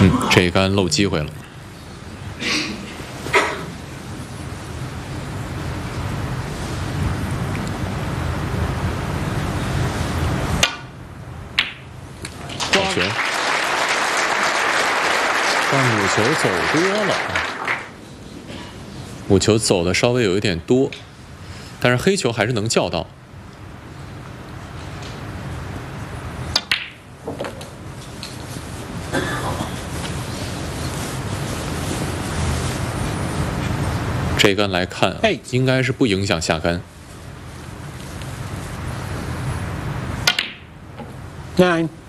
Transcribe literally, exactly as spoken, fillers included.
嗯，这一杆漏机会了。好球！但母球走多了，母球走的稍微有一点多，但是黑球还是能叫到。 这杆来看啊，应该是不影响下杆。 Nine.